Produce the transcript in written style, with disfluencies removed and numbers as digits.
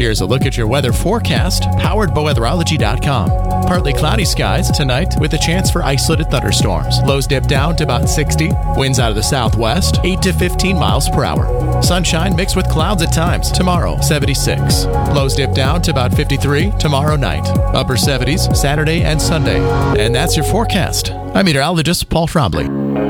Here's a look at your weather forecast, powered by weatherology.com. Partly cloudy skies tonight with a chance for isolated thunderstorms. Lows dip down to about 60. Winds out of the southwest, 8 to 15 miles per hour. Sunshine mixed with clouds at times. Tomorrow, 76. Lows dip down to about 53 tomorrow night. Upper 70s Saturday and Sunday. And that's your forecast. I'm meteorologist Paul Trombley.